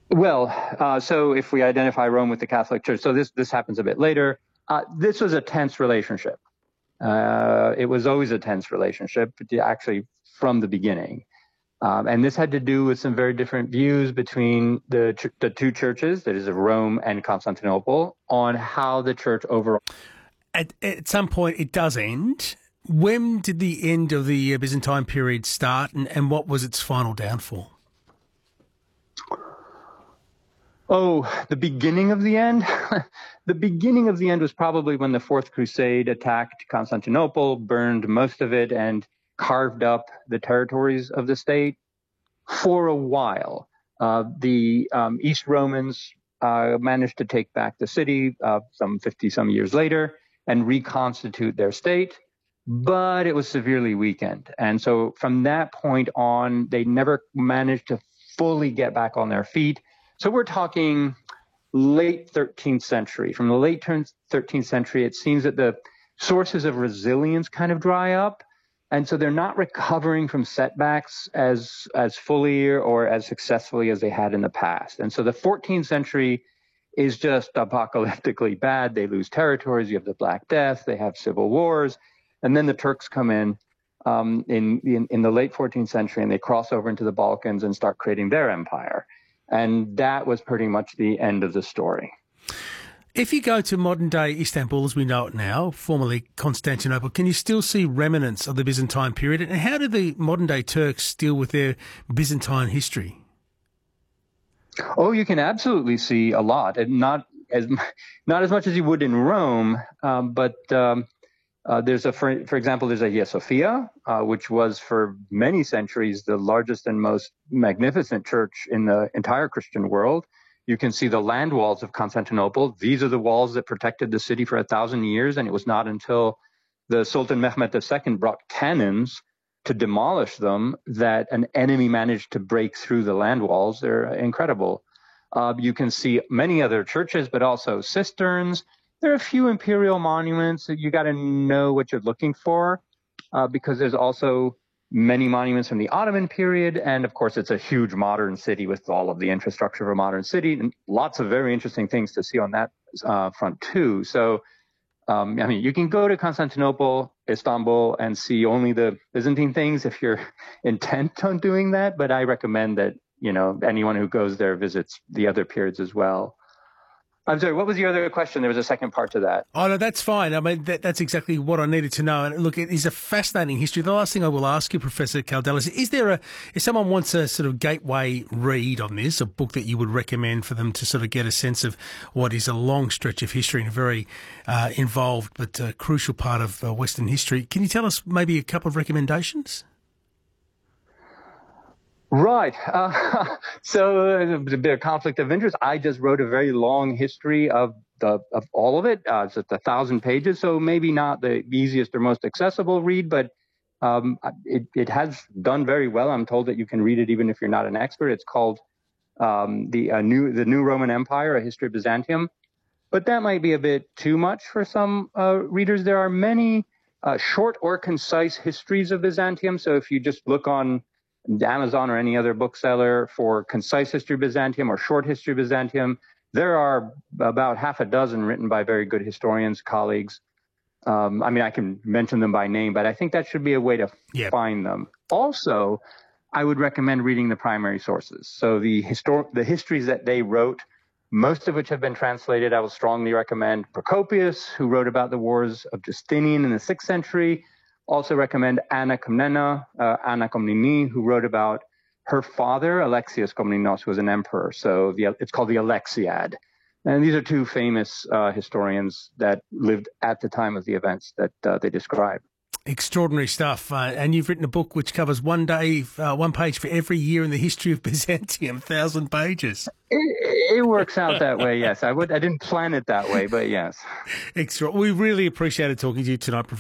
Well, so if we identify Rome with the Catholic Church, so this happens a bit later. This was a tense relationship. It was always a tense relationship, actually, from the beginning. And this had to do with some very different views between the two churches, that is, of Rome and Constantinople, on how the church overall. At some point, it does end. When did the end of the Byzantine period start, and what was its final downfall? Oh, the beginning of the end? The beginning of the end was probably when the Fourth Crusade attacked Constantinople, burned most of it, and carved up the territories of the state. For a while, the East Romans managed to take back the city some 50-some years later and reconstitute their state, but it was severely weakened. And so from that point on, they never managed to fully get back on their feet. So we're talking late 13th century. From the late 13th century, it seems that the sources of resilience kind of dry up. And so they're not recovering from setbacks as fully or as successfully as they had in the past. And so the 14th century is just apocalyptically bad. They lose territories. You have the Black Death. They have civil wars. And then the Turks come in the late 14th century, and they cross over into the Balkans and start creating their empire. And that was pretty much the end of the story. If you go to modern-day Istanbul, as we know it now, formerly Constantinople, can you still see remnants of the Byzantine period? And how do the modern-day Turks deal with their Byzantine history? Oh, you can absolutely see a lot, and not as much as you would in Rome, but for example, there's Hagia Sophia, which was for many centuries the largest and most magnificent church in the entire Christian world. You can see the land walls of Constantinople. These are the walls that protected the city for 1,000 years, and it was not until the Sultan Mehmed II brought cannons to demolish them that an enemy managed to break through the land walls. They're incredible. You can see many other churches, but also cisterns. There are a few imperial monuments that you got to know what you're looking for, because there's also many monuments from the Ottoman period. And of course, it's a huge modern city with all of the infrastructure of a modern city, and lots of very interesting things to see on that front too. So, you can go to Constantinople, Istanbul, and see only the Byzantine things if you're intent on doing that. But I recommend that, anyone who goes there visits the other periods as well. I'm sorry, what was your other question? There was a second part to that. Oh, no, that's fine. I mean, that's exactly what I needed to know. And look, it is a fascinating history. The last thing I will ask you, Professor Kaldellis, if someone wants a sort of gateway read on this, a book that you would recommend for them to sort of get a sense of what is a long stretch of history and a very involved but crucial part of Western history, can you tell us maybe a couple of recommendations? Right. So there's a bit of conflict of interest. I just wrote a very long history of all of it. It's just 1,000 pages, so maybe not the easiest or most accessible read, but it has done very well. I'm told that you can read it even if you're not an expert. It's called the New Roman Empire: A History of Byzantium. But that might be a bit too much for some readers. There are many short or concise histories of Byzantium. So if you just look on Amazon or any other bookseller for concise history of Byzantium or short history of Byzantium, there are about half a dozen written by very good historians, colleagues. I can mention them by name, but I think that should be a way to find them. Also, I would recommend reading the primary sources. So the histories that they wrote, most of which have been translated, I will strongly recommend Procopius, who wrote about the wars of Justinian in the 6th century. Also recommend Anna Komnene, Anna Komnene, who wrote about her father, Alexius Komnenos, who was an emperor. So it's called the Alexiad. And these are two famous historians that lived at the time of the events that they describe. Extraordinary stuff. And you've written a book which covers one page for every year in the history of Byzantium, 1,000 pages. It works out that way, yes. I didn't plan it that way, but yes. We really appreciated talking to you tonight, Professor.